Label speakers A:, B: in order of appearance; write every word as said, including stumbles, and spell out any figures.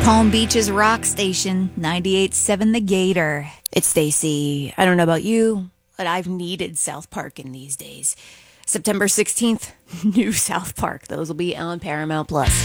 A: Palm Beach's rock station, ninety-eight point seven The Gator. It's Stacy. I don't know about you, but I've needed South Park in these days. September sixteenth, new South Park. Those will be on Paramount Plus.